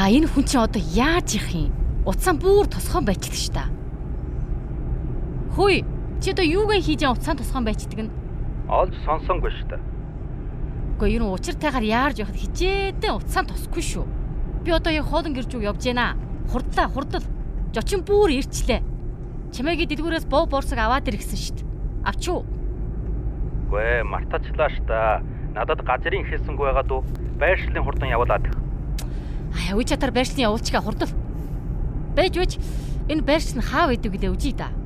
Энэ хүн чинь одоо яаж явах юм? Утсаа бүр тосгоон байцдаг ш та. Хөөе, чи одоо юугаа хийж утсаа тосгоон байцдаг нь? Олж сонсонгүй ш та. Гэхдээ ер нь учиртайгаар яарж явахад хичээдэн утсаа тосхгүй шүү. Би одоо яг хоолн гэрж үг явж байна. Хурдал. Жочин бүр ирчлээ. Чамайг дэлгүүрээс боо борсог аваад иргсэн штт. Авчуу. Гүй мартачлаа ш та. Надад газрын хэлсэнгүй байгаад уу? Байршлын хурдан явуулаад. Үе чатар байршлын явуулчгаа хурдал. Байж энэ байрш нь хаа байдаг гэлээ үжий да.